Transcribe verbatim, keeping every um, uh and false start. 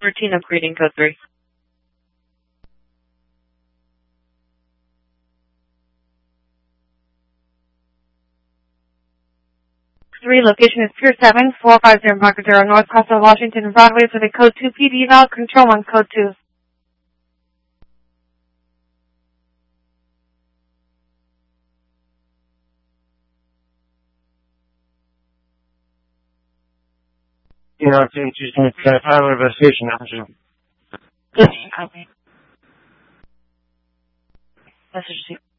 Routine upgrading code three. Three, location is Pier seven, four five zero Mark zero, North Costa, Washington, Broadway, for the code two P D eval, control one, code two. You know, it's interesting. It's a pilot investigation, actually. Yes, copy. Message received.